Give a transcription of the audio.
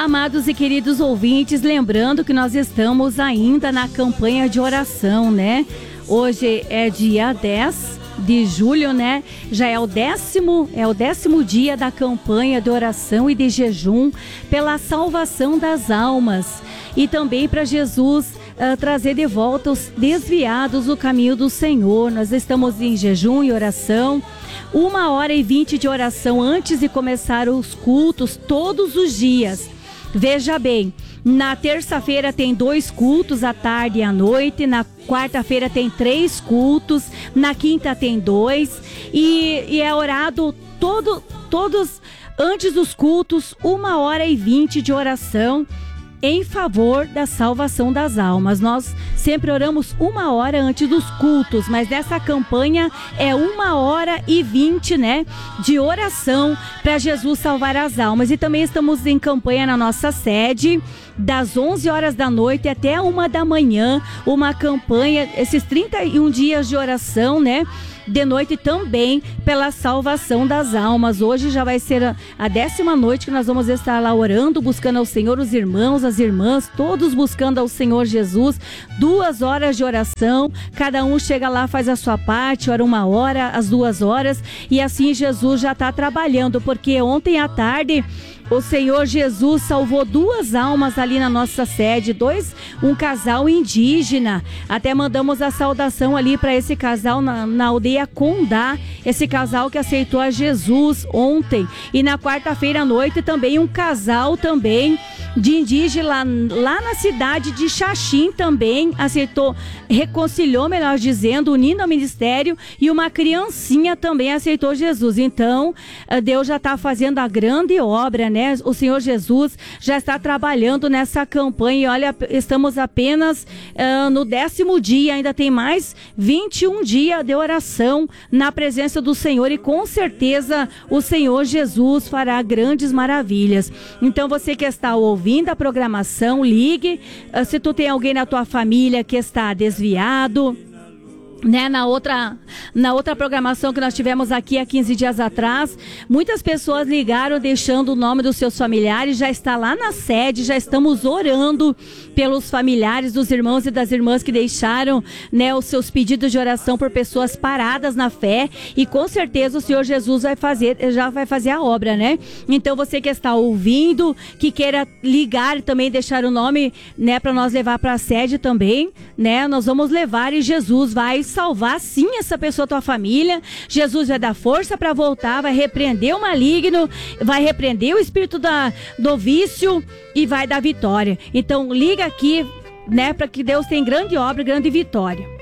Amados e queridos ouvintes, lembrando que nós estamos ainda na campanha de oração, né? Hoje é dia 10 de julho, né? Já é o décimo dia da campanha de oração e de jejum pela salvação das almas e também para Jesus trazer de volta os desviados do caminho do Senhor. Nós estamos em jejum e oração, 1h20 de oração antes de começar os cultos todos os dias. Veja bem, na terça-feira tem 2 cultos, à tarde e à noite. Na quarta-feira tem 3 cultos. Na quinta tem 2. E é orado todos antes dos cultos, 1h20 de oração em favor da salvação das almas. Nós sempre oramos 1 hora antes dos cultos, mas nessa campanha é 1h20, né, de oração para Jesus salvar as almas. E também estamos em campanha na nossa sede, das 11 horas da noite até 1 da manhã, uma campanha, esses 31 dias de oração, né, de noite também pela salvação das almas. Hoje já vai ser a 10ª noite que nós vamos estar lá orando, buscando ao Senhor, os irmãos, as irmãs, todos buscando ao Senhor Jesus. 2 horas de oração, cada um chega lá, faz a sua parte, ora 1 hora, as 2 horas, e assim Jesus já está trabalhando, porque ontem à tarde o Senhor Jesus salvou 2 almas ali na nossa sede, um casal indígena. Até mandamos a saudação ali para esse casal na aldeia Condá, esse casal que aceitou a Jesus ontem. E na quarta-feira à noite também um casal também de indígena lá na cidade de Xaxim também aceitou, reconciliou, melhor dizendo, unindo ao ministério, e uma criancinha também aceitou Jesus. Então, Deus já está fazendo a grande obra, né? O Senhor Jesus já está trabalhando nessa campanha. E olha, estamos apenas no 10º dia, ainda tem mais 21 dias de oração na presença do Senhor, e com certeza o Senhor Jesus fará grandes maravilhas. Então, você que está ouvindo a programação, ligue. Se tu tem alguém na tua família que está desviado, né, na outra programação que nós tivemos aqui há 15 dias atrás, muitas pessoas ligaram deixando o nome dos seus familiares. Já está lá na sede, já estamos orando pelos familiares dos irmãos e das irmãs que deixaram, né, os seus pedidos de oração por pessoas paradas na fé, e com certeza o Senhor Jesus já vai fazer a obra, né? Então, você que está ouvindo, que queira ligar e também deixar o nome, né, para nós levar para a sede também, né? Nós vamos levar, e Jesus vai salvar sim essa pessoa, tua família. Jesus vai dar força para voltar, vai repreender o maligno, vai repreender o espírito do vício e vai dar vitória. Então, liga aqui, né, para que Deus tenha grande obra, grande vitória.